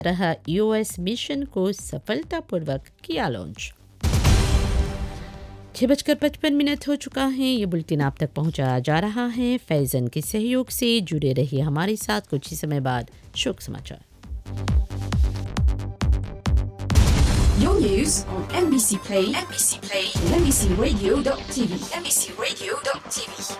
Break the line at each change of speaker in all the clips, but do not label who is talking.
रहा US mission को सफलतापूर्वक किया लॉन्च। 6:55 हो चुका है। ये बुलेटिन आप तक पहुंचाया जा रहा है फैज़न के सहयोग से। जुड़े रहिए हमारे साथ, कुछ ही समय बाद शोक समाचार।
Your news on MBC Play, and MBCRadio.tv, MBCRadio.tv.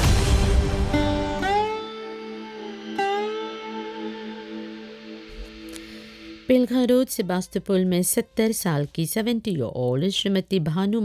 पिलखा road Sebastopol में 70 साल की 70-year-old श्रीमती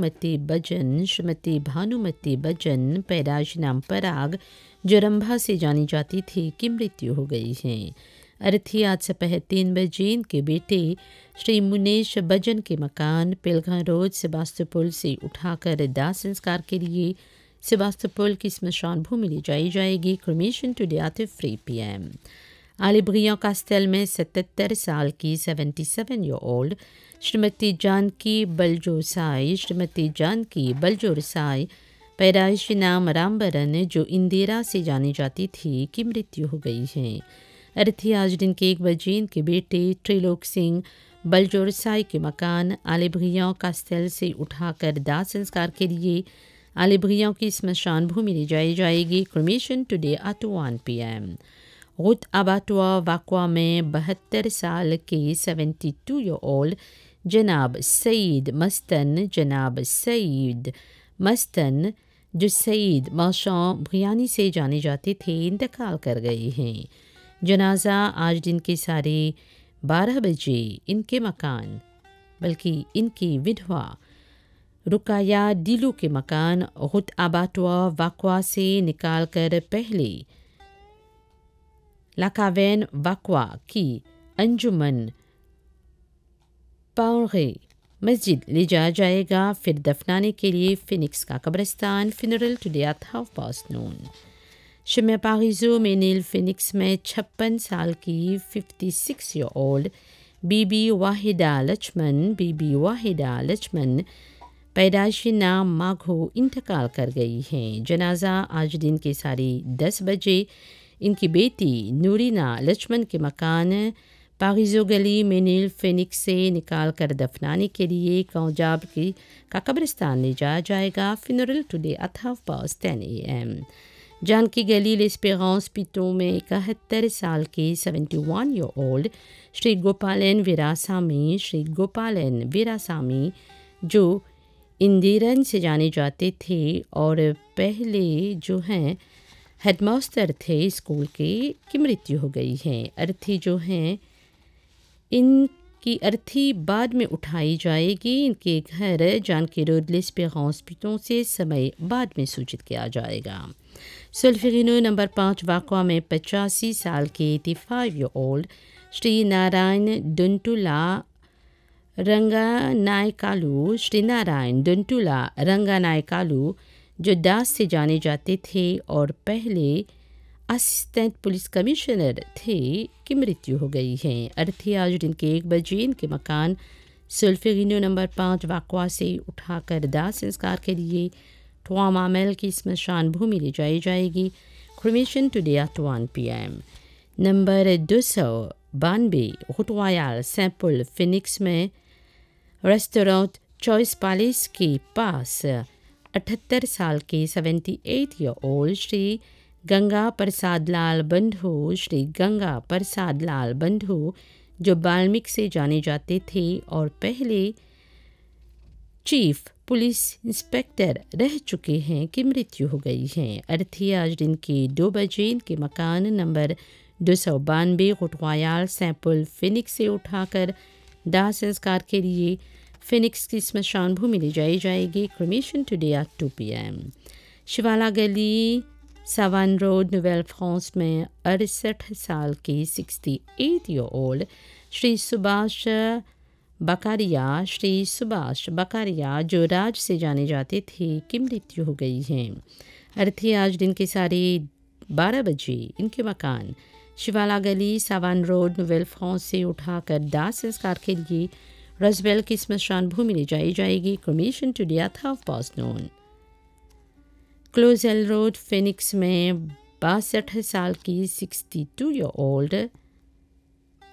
भानुमती बजन पैदाइश नाम पराग जो रंभा से जानी जाती थी की मृत्यु हो गई है। अर्थी आज दोपहर 3 बजे इनके बेटे श्री मुनेश बजन के मकान पिलखा रोड सेबास्तोपुल से उठाकर दाह संस्कार के लिए सेबास्तोपुल की स्मशान भूमि ले जाई जाएगी। Cremation today at 3 PM। आलिब्रियों castle में 77 साल की 77-year-old श्रीमती जानकी बलजोरसाई पैदाइशी नाम रामबरन जो इंदिरा से जानी जाती थी की मृत्यु हो गई है। अर्थी आज दिन के 1 बजे इनके बेटे त्रिलोक सिंह बलजोरसाई के मकान आलिब्रियों कास्टेल से उठाकर दाह संस्कार के लिए आलिब्रियों की स्मशान भूमि ले जाई जाएगी। Cremation today at 1 PM। रुत अबातुआ वाकवा में 72 साल के 72-year-old जनाब सईद मस्तन जो सईद माशां भुयानी से जाने जाते थे इंतकाल कर गए हैं। जनाजा आज दिन के 12:30 बजे इनके मकान बल्कि इनकी विधवा रुकाया दिलू के मकान रुत अबातुआ वाकवा से निकाल कर पहले लाकावैन वाकवा की अंजुमन पाउरे मस्जिद ले जाया जाएगा। फिर दफनाने के लिए फिनिक्स का कब्रिस्तान फिनरल टुडे एट 12:30 शिम्या पारिजो में नील फिनिक्स में 56 साल की 56-year-old बीबी वाहिदा लक्ष्मण पैदाइशी नाम माघो इंतकाल कर गई हैं। जनाजा आज दिन के 10:30 बजे इनकी बेटी नूरीना लक्ष्मण के मकान पारिजो गली में नील फिनिक्स से निकाल कर दफनाने के लिए कौजाब का कब्रिस्तान ले जाया जाएगा। Funeral today at 10:30 AM। Janaki गली लेस्पेरेंस पितो में 71 साल के 71-year-old श्री गोपालन वीरासामी जो इंदिरन से जाने जाते थे और पहले जो हैं हेडमास्टर थे स्कूल के की मृत्यु हो गई है। अर्थी जो हैं इनकी अर्थी बाद में उठाई जाएगी। इनके घर जानकी रोड लेस्पेरेंस पितो से समय बाद में सूचित किया जाएगा। सोल्फेरिनो नंबर 5 वाकवा में 85 साल के 85-year-old श्री नारायण दुंटुला रंगानायकालू जो दास से जाने जाते थे और पहले असिस्टेंट पुलिस कमिश्नर थे की मृत्यु हो गई है। अर्थी आज दिन के 1 बजे इनके मकान सोल्फेरिनो नंबर 5 वाकवा से उठाकर दाह संस्कार के लिए ट्वामामेल की स्मशान भूमि ले जाई जाएगी। Cremation today at 1 PM। Number 292 route royal sample Phoenix में रेस्टोरेंट चॉइस पैलेस के पास 78 साल के 78-year-old श्री गंगा प्रसाद लाल बंधु जो बाल्मीक से जाने जाते थे और पहले चीफ पुलिस इंस्पेक्टर रह चुके हैं की मृत्यु हो गई है। अर्थी आज दिन के 2 बजे इनके मकान number 292 route royal sample Phoenix से उठाकर दाह संस्कार के लिए फिनिक्स की स्मशान भूमि ले जाई जाएगी। Cremation today at 2 PM। शिवाला गली सावान रोड नोवेल फ्रांस में 68 साल के 68-year-old श्री सुभाष बकारिया जो राज से जाने जाते थे की मृत्यु हो गई है। अर्थी आज दिन के 12:30 बजे इनके मकान शिवाला गली सावान रोड नोवेल फ्रांस से उठाकर दाह संस्कार के लिए रसबेल की स्मशान भूमि ले जाई जाएगी। Cremation today at 12:30 क्लोजेल road Phoenix में 62 साल की 62-year-old